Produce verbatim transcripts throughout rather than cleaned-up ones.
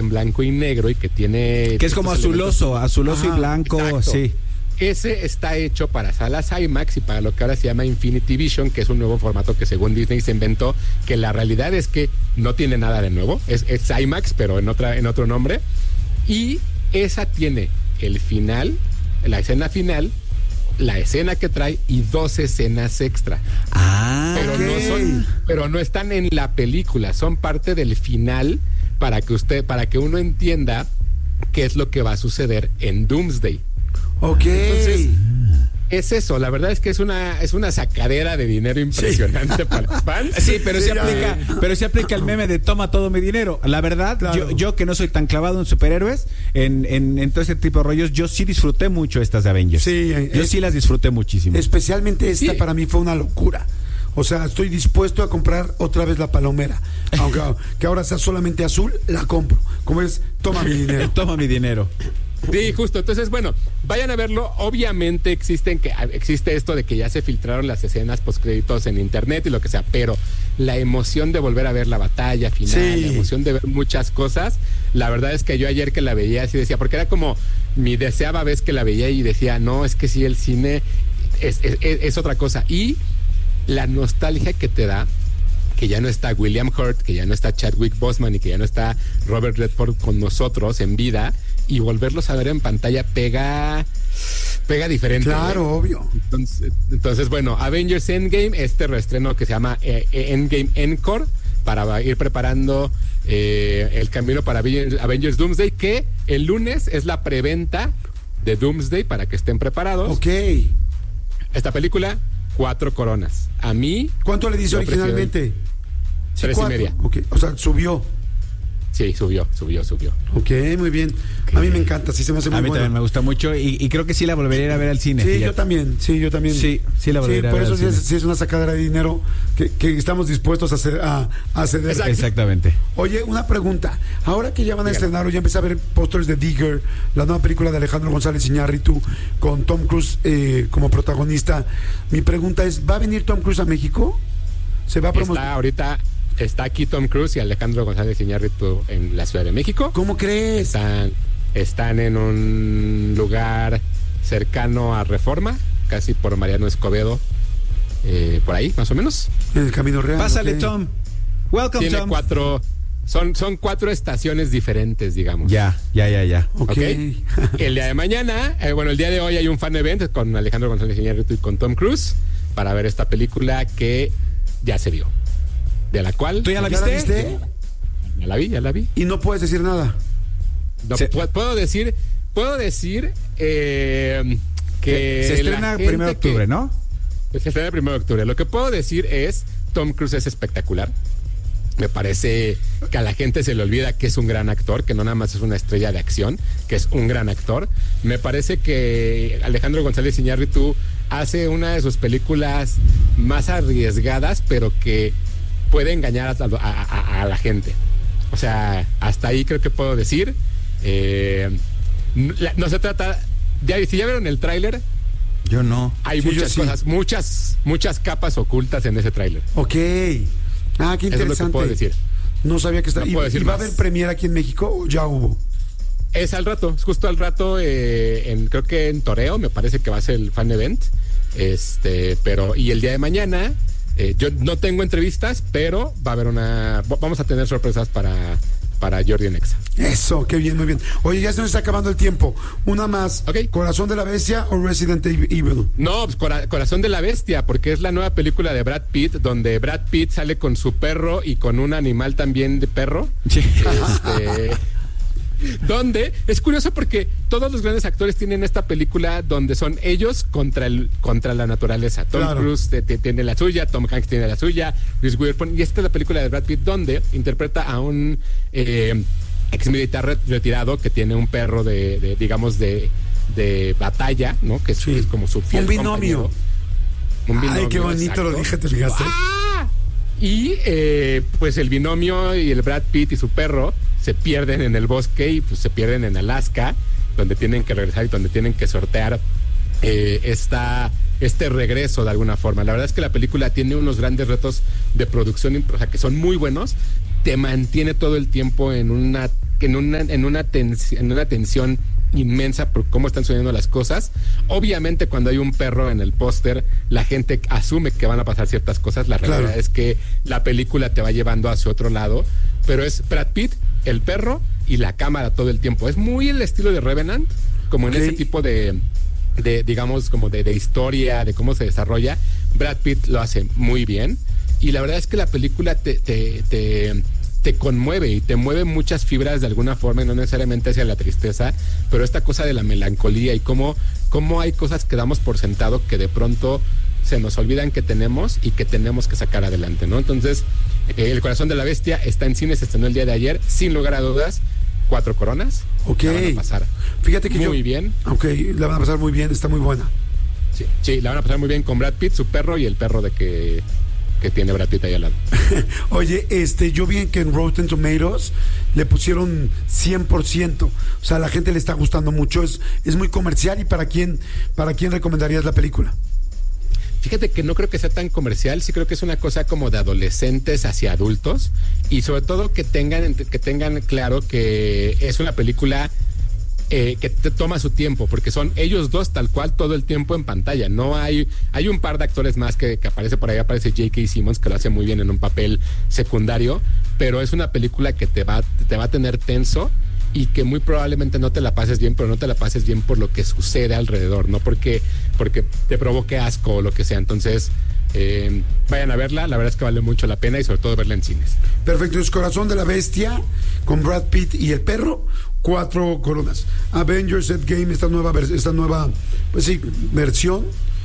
blanco y negro y que tiene... Que es como azuloso, azuloso Ajá, y blanco, exacto. sí. Ese está hecho para salas IMAX y para lo que ahora se llama Infinity Vision, que es un nuevo formato que según Disney se inventó, que la realidad es que no tiene nada de nuevo, es, es IMAX pero en, otra, en otro nombre, y esa tiene el final, la escena final, la escena que trae y dos escenas extra. Ah, pero okay. no son, pero no están en la película, son parte del final para que usted, para que uno entienda qué es lo que va a suceder en Doomsday. Ok. Entonces, es eso, la verdad es que es una es una sacadera de dinero impresionante sí. para los fans. Sí, pero sí, se aplica, pero se aplica el meme de toma todo mi dinero. La verdad, claro. yo, yo que no soy tan clavado en superhéroes, en, en, en todo ese tipo de rollos, yo sí disfruté mucho estas de Avengers. Sí, yo es, sí las disfruté muchísimo. Especialmente esta sí. para mí fue una locura. O sea, estoy dispuesto a comprar otra vez la palomera. Aunque que ahora sea solamente azul, la compro. Como es, toma mi dinero. Toma mi dinero. Sí, justo. Entonces, bueno, vayan a verlo. Obviamente existen que existe esto de que ya se filtraron las escenas postcréditos en internet y lo que sea, pero la emoción de volver a ver la batalla final, sí. la emoción de ver muchas cosas, la verdad es que yo ayer que la veía así decía, porque era como mi deseaba vez que la veía y decía, no, es que sí, el cine es, es, es otra cosa. Y la nostalgia que te da, que ya no está William Hurt, que ya no está Chadwick Boseman y que ya no está Robert Redford con nosotros en vida, y volverlos a ver en pantalla pega pega diferente. Claro, ¿eh? Obvio. Entonces, entonces, bueno, Avengers Endgame, este reestreno que se llama eh, Endgame Encore, para ir preparando eh, el camino para Avengers Doomsday, que el lunes es la preventa de Doomsday para que estén preparados. Ok. Esta película, cuatro coronas. A mí... ¿Cuánto le dice originalmente? Tres y media. Okay. O sea, subió. Sí, subió, subió, subió. Ok, muy bien. Okay. A mí me encanta, sí se me hace muy A mí bueno. también me gusta mucho y, y creo que sí la volvería a ir a ver al cine. Sí, fíjate. yo también, sí, yo también. Sí, sí la volvería sí, a ver al por eso cine. sí es, sí es una sacadera de dinero que, que estamos dispuestos a, hacer, a, a ceder. Exacto. Exactamente. Oye, una pregunta. Ahora que ya van a estrenar, o ya empecé a ver pósters de Digger, la nueva película de Alejandro González Iñárritu, con Tom Cruise eh, como protagonista. Mi pregunta es, ¿va a venir Tom Cruise a México? ¿Se va a promocionar? Está ahorita... Está aquí Tom Cruise y Alejandro González Iñárritu en la Ciudad de México. ¿Cómo crees? Están, están en un lugar cercano a Reforma, casi por Mariano Escobedo, eh, por ahí, más o menos. En el Camino Real. Pásale, okay. Tom. Welcome, Tiene Tom. cuatro... Son, son cuatro estaciones diferentes, digamos. Ya, ya, ya, ya. Ok. ¿Okay? El día de mañana, eh, bueno, el día de hoy hay un fan event con Alejandro González Iñárritu y con Tom Cruise para ver esta película que ya se vio. De la cual... ¿Tú ya la ¿Ya viste? la viste? Ya la vi, ya la vi. Y no puedes decir nada. No, Se- pu- puedo decir, puedo decir eh, que... Se estrena la el primero de gente octubre, que- ¿no? Se estrena el primero de octubre. Lo que puedo decir es, Tom Cruise es espectacular. Me parece que a la gente se le olvida que es un gran actor, que no nada más es una estrella de acción, que es un gran actor. Me parece que Alejandro González Iñárritu hace una de sus películas más arriesgadas, pero que puede engañar a, a- a- a la gente. O sea, hasta ahí creo que puedo decir. Eh, la- no se trata... Ya, si ya vieron el tráiler, Yo no. hay Sí, yo muchas sí. cosas, muchas, muchas capas ocultas en ese tráiler. Ok. Ah, qué Eso es lo que interesante. puedo decir. No sabía que está. No ¿Y, puedo decir y va a más. haber premiere aquí en México o ya hubo? Es al rato, es justo al rato, eh, en, creo que en Toreo, me parece que va a ser el fan event. Este, pero, y el día de mañana, eh, yo no tengo entrevistas, pero va a haber una, vamos a tener sorpresas para, para Jordi Nexa. Eso, qué bien, muy bien. Oye, ya se nos está acabando el tiempo. Una más. Ok. ¿Corazón de la Bestia o Resident Evil? No, pues, Cora- Corazón de la Bestia, porque es la nueva película de Brad Pitt, donde Brad Pitt sale con su perro y con un animal también de perro. Sí. Este, donde es curioso porque todos los grandes actores tienen esta película donde son ellos contra el contra la naturaleza. Tom Claro. Cruise te- te- tiene la suya, Tom Hanks tiene la suya, Reese Witherspoon, y esta es la película de Brad Pitt donde interpreta a un eh, ex militar re- retirado que tiene un perro de, de, digamos de, de batalla, ¿no? Que es, Sí. que es como su fiel Un binomio. compañero. Un binomio, Ay, qué bonito exacto. lo dije, te fijaste. ¡Ah! Y eh, pues el binomio y el Brad Pitt y su perro se pierden en el bosque y pues se pierden en Alaska, donde tienen que regresar y donde tienen que sortear eh, esta, este regreso de alguna forma. La verdad es que la película tiene unos grandes retos de producción, o sea, que son muy buenos, te mantiene todo el tiempo en una en una en una tens, en una tensión inmensa por cómo están sucediendo las cosas. Obviamente cuando hay un perro en el póster, la gente asume que van a pasar ciertas cosas. La realidad claro. es que la película te va llevando hacia otro lado, pero es Brad Pitt, el perro y la cámara todo el tiempo. Es muy el estilo de Revenant, como en okay. ese tipo de de digamos como de, de historia, de cómo se desarrolla. Brad Pitt lo hace muy bien y la verdad es que la película te te, te te conmueve y te mueve muchas fibras de alguna forma y no necesariamente hacia la tristeza, pero esta cosa de la melancolía y cómo, cómo hay cosas que damos por sentado que de pronto se nos olvidan que tenemos y que tenemos que sacar adelante, ¿no? Entonces, eh, El Corazón de la Bestia está en cines, se estrenó el día de ayer, sin lugar a dudas, cuatro coronas. Ok. La van a pasar Fíjate que muy yo, bien. Ok, la van a pasar muy bien, está muy buena. Sí, sí, la van a pasar muy bien con Brad Pitt, su perro y el perro de que... que tiene Brad Pitt ahí al lado. Oye, este, yo vi que en Rotten Tomatoes le pusieron cien por ciento. O sea, a la gente le está gustando mucho. Es, es muy comercial. ¿Y para quién, para quién recomendarías la película? Fíjate que no creo que sea tan comercial, sí creo que es una cosa como de adolescentes hacia adultos y sobre todo que tengan, que tengan claro que es una película Eh, que te toma su tiempo, porque son ellos dos tal cual todo el tiempo en pantalla. No hay, hay un par de actores más que, que aparece por ahí, aparece J K. Simmons, que lo hace muy bien en un papel secundario, pero es una película que te va, te va a tener tenso y que muy probablemente no te la pases bien, pero no te la pases bien por lo que sucede alrededor, no porque, porque te provoque asco o lo que sea. Entonces, eh, vayan a verla, la verdad es que vale mucho la pena y sobre todo verla en cines. Perfecto, es Corazón de la Bestia con Brad Pitt y el perro, cuatro coronas. Avengers Endgame, esta nueva esta nueva pues sí, versión,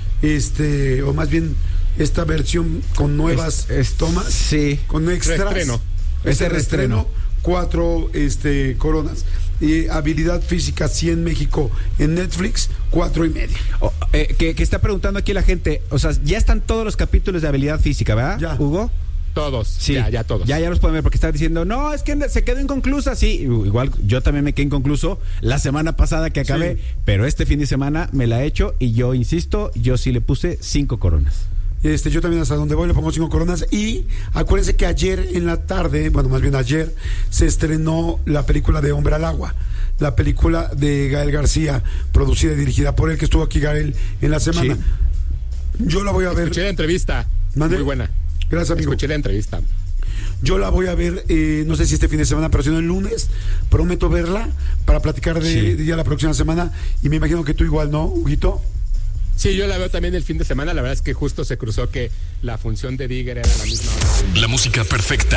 este, o más bien esta versión con nuevas es, es, tomas, sí, con extras. Reestreno. Este reestreno, cuatro este, coronas. Y Habilidad Física cien México en Netflix, cuatro y media. Oh, eh, que, que está preguntando aquí la gente, o sea, ya están todos los capítulos de Habilidad Física, ¿verdad, ya. Hugo? Todos, sí, ya, ya todos. Ya, ya los pueden ver porque están diciendo, no, es que se quedó inconclusa. Sí, igual yo también me quedé inconcluso la semana pasada que acabé, sí. Pero este fin de semana me la he hecho y yo insisto, yo sí le puse cinco coronas. Este, yo también hasta donde voy le pongo cinco coronas. Y acuérdense que ayer en la tarde, bueno, más bien ayer, se estrenó la película de Hombre al Agua. La película de Gael García, producida y dirigida por él, que estuvo aquí Gael en la semana. Sí. Yo la voy a ver. Escuché la entrevista. ¿Mande? Muy buena. Gracias, amigo. Escuché la entrevista. Yo la voy a ver, eh, no sé si este fin de semana, pero si no el lunes. Prometo verla para platicar de, sí. de ya la próxima semana. Y me imagino que tú igual, ¿no, Huguito? Sí, yo la veo también el fin de semana. La verdad es que justo se cruzó que la función de Digger era la misma hora. La música perfecta.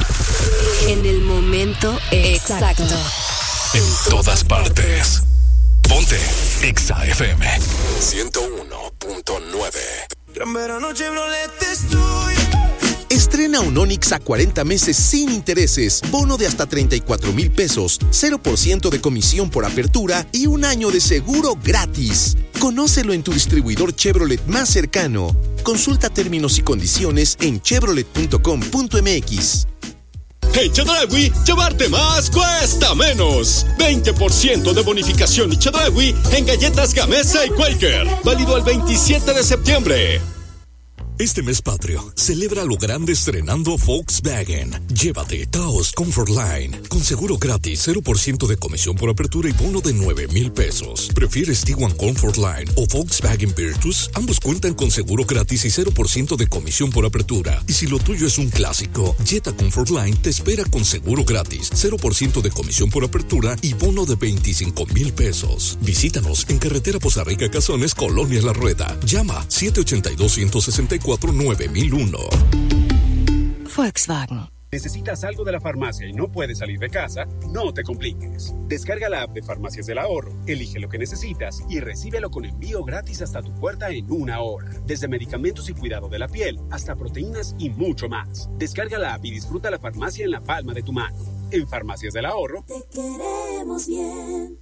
En el momento exacto. En todas partes. Ponte Exa F M ciento uno punto nueve. Gran verano Chevrolet estoy. Estrena un Onix a cuarenta meses sin intereses, bono de hasta treinta y cuatro mil pesos, cero por ciento de comisión por apertura y un año de seguro gratis. Conócelo en tu distribuidor Chevrolet más cercano. Consulta términos y condiciones en chevrolet punto com punto m x. En Chedraui, llevarte más cuesta menos. veinte por ciento de bonificación y Chedraui en galletas Gamesa y Quaker. Válido el veintisiete de septiembre. Este mes patrio, celebra lo grande estrenando Volkswagen. Llévate Taos Comfortline con seguro gratis, cero por ciento de comisión por apertura y bono de nueve mil pesos. ¿Prefieres Tiguan Comfortline o Volkswagen Virtus? Ambos cuentan con seguro gratis y cero por ciento de comisión por apertura. Y si lo tuyo es un clásico, Jetta Comfortline te espera con seguro gratis, cero por ciento de comisión por apertura y bono de veinticinco mil pesos. Visítanos en Carretera Poza Rica Cazones, Colonia La Rueda. Llama siete ocho dos, uno seis cuatro, nueve mil uno. Volkswagen. ¿Necesitas algo de la farmacia y no puedes salir de casa? No te compliques. Descarga la app de Farmacias del Ahorro, elige lo que necesitas y recíbelo con envío gratis hasta tu puerta en una hora. Desde medicamentos y cuidado de la piel hasta proteínas y mucho más. Descarga la app y disfruta la farmacia en la palma de tu mano. En Farmacias del Ahorro, te queremos bien.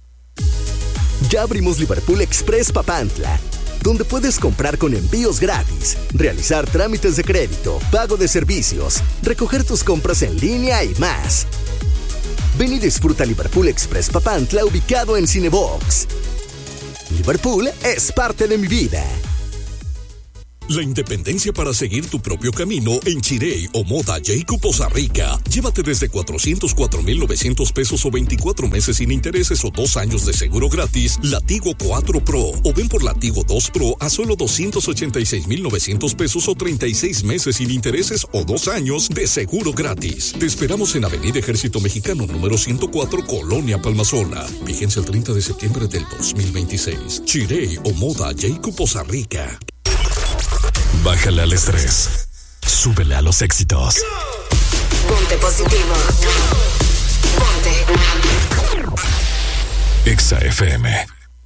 Ya abrimos Liverpool Express Papantla, donde puedes comprar con envíos gratis, realizar trámites de crédito, pago de servicios, recoger tus compras en línea y más. Ven y disfruta Liverpool Express Papantla, ubicado en Cinebox. Liverpool es parte de mi vida. La independencia para seguir tu propio camino en Chirey o Moda Jayco Poza Rica. Llévate desde cuatrocientos cuatro mil novecientos pesos o veinticuatro meses sin intereses o dos años de seguro gratis Latigo cuatro Pro. O ven por Latigo dos Pro a solo doscientos ochenta y seis mil novecientos pesos o treinta y seis meses sin intereses o dos años de seguro gratis. Te esperamos en Avenida Ejército Mexicano número ciento cuatro, Colonia Palmasola. Vigencia el treinta de septiembre del dos mil veintiséis. Chirey o Moda Jayco Poza Rica. Bájale al estrés. Súbele a los éxitos. Ponte positivo. Ponte. Exa F M.